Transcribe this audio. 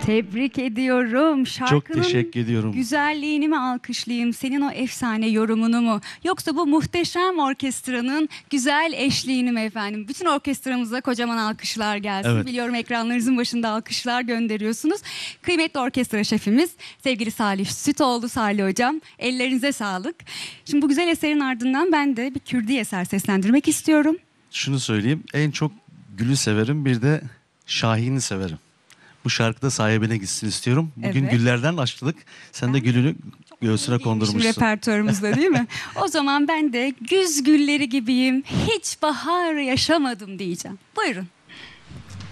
Tebrik ediyorum. Çok Şarkının teşekkür ediyorum. güzelliğini mi alkışlayayım, senin o efsane yorumunu mu? Yoksa bu muhteşem orkestranın güzel eşliğini mi efendim? Bütün orkestramıza kocaman alkışlar gelsin. Evet. Biliyorum ekranlarınızın başında alkışlar gönderiyorsunuz. Kıymetli orkestra şefimiz sevgili Salih Sütoğlu, Salih Hocam. Ellerinize sağlık. Şimdi bu güzel eserin ardından ben de bir Kürdi eser seslendirmek istiyorum. Şunu söyleyeyim, en çok Gül'ü severim, bir de Şahin'i severim. Bu şarkıda sahibine gitsin istiyorum. Bugün Evet. Güllerden başladık. Sen de Gül'ünü göğsüne kondurmuşsun. Repertuarımızda değil mi? O zaman ben de güz gülleri gibiyim, hiç bahar yaşamadım diyeceğim. Buyurun.